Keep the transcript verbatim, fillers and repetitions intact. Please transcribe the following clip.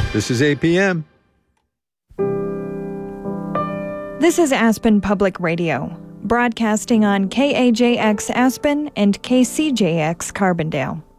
This is A P M. This is Aspen Public Radio, broadcasting on K A J X Aspen and K C J X Carbondale.